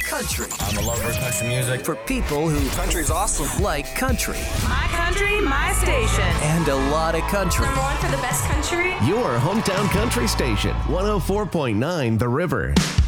Country. I'm a lover of country music. For people who Country's awesome. like country. My country, my station. And a lot of country. Number one for the best country. Your hometown country station, 104.9 The River.